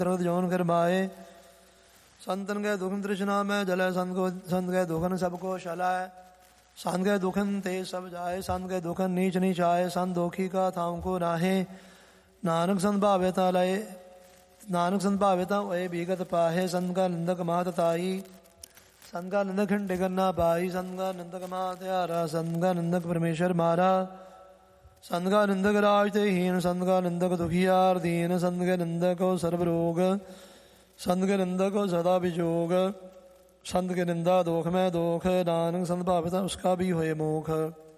Zone ਕਰਮਾਏ ਸੰਤਨ ਗਏ ਦੁਖਨ ਤ੍ਰਿਸ਼ਨਾ ਮੈਂ ਜਲੈ ਸੰਤ ਗਏ ਦੁਖਨ ਸਭ ਕੋ ਸ਼ਲਾਇ ਸੰਤ ਗਏ ਦੁਖਨ ਤੇ ਸਭ ਜਾਏ ਸੰਤ ਗਏ ਦੁਖਨ ਨੀਚ ਨੀਚ ਆਏ ਸੰਤ ਦੋਖੀ ਕਾ ਥਾਮ ਕੋ ਨਾਹੇ ਨਾਨਕ ਸੰਤ ਭਾਵੇ ਤਾ ਲਏ ਨਾਨਕ ਸੰਤ ਭਾਵੇ ਤਾ ਹੋਏ ਬੀਗਤ ਪਾਹੇ ਸੰਤ ਕਾ ਨਿੰਦਕ ਮਾਤ ਤਾਈ ਸੰਤ ਕਾ ਨਿੰਦਕ ਖੰਡੇ ਕਰਨਾ ਪਾਈ ਸੰਤ ਕਾ ਨਿੰਦਕ ਮਾਤ ਹਾਰਾ ਸੰਤ ਕਾ ਨਿੰਦਕ ਪਰਮੇਸ਼ਰ ਮਾਰਾ ਸੰਤ ਕਾ ਨਿੰਦਕ ਰਾਜ ਤੇ ਹੀਨ ਸੰਤ ਕਾ ਨਿੰਦਕ ਦੁਖੀਆਰ ਦੀਨ ਸੰਤ ਕੇ ਨਿੰਦਕ ਹੋ ਸਰਬ ਰੋਗ ਸੰਤ ਕੇ ਨਿੰਦਕ ਹੋ ਸਦਾ ਵਿਜੋਗ ਸੰਤ ਕੇ ਨਿੰਦਾ ਦੋਖ ਮੈਂ ਦੋਖ ਨਾਨਕ ਸੰਤ ਭਾਵੇ ਤਾ ਉਸਕਾ ਵੀ ਹੋਏ ਮੋਖ।